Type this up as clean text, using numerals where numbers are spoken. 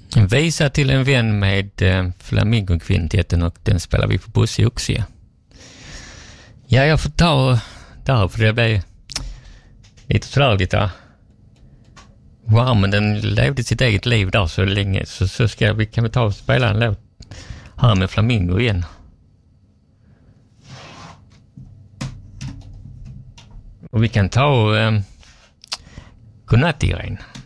Visa till en vän med Flamingo-kvintetten, och den spelar vi på Bosse Oxia. Ja, jag får ta där för det blev lite sådär lite. Wow, men den levde sitt eget liv där så länge, så kan vi ta och spela en låt här med Flamingo igen. Och vi kan ta Godnatt, Irene.